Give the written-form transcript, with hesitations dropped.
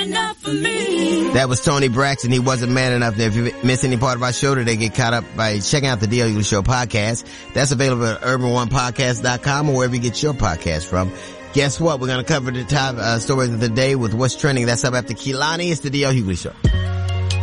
enough for me. That was Tony Braxton. He wasn't man enough. If you miss any part of our show today, get caught up by checking out the D.L. Hughley Show podcast. That's available at urban1podcast.com or wherever you get your podcast from. Guess what? We're going to cover the top stories of the day with what's trending. That's up after Kehlani. It's the D.L. Hughley Show.